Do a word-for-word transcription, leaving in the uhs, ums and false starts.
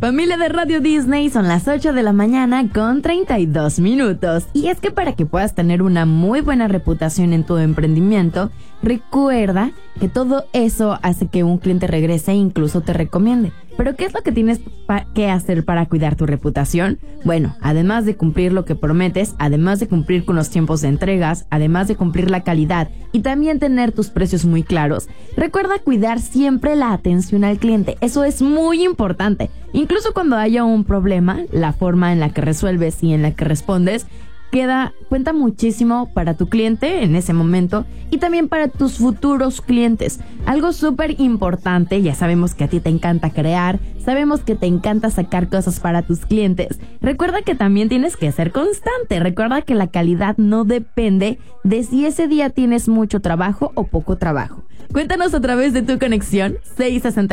Familia de Radio Disney, son las ocho de la mañana con treinta y dos minutos. Y es que para que puedas tener una muy buena reputación en tu emprendimiento, recuerda que todo eso hace que un cliente regrese e incluso te recomiende. ¿Pero qué es lo que tienes pa- que hacer para cuidar tu reputación? Bueno, además de cumplir lo que prometes, además de cumplir con los tiempos de entregas, además de cumplir la calidad y también tener tus precios muy claros, recuerda cuidar siempre la atención al cliente. Eso es muy importante. Incluso cuando haya un problema, la forma en la que resuelves y en la que respondes queda, cuenta muchísimo para tu cliente en ese momento y también para tus futuros clientes. Algo súper importante, ya sabemos que a ti te encanta crear, sabemos que te encanta sacar cosas para tus clientes. Recuerda que también tienes que ser constante. Recuerda que la calidad no depende de si ese día tienes mucho trabajo o poco trabajo. Cuéntanos a través de tu conexión seis sesenta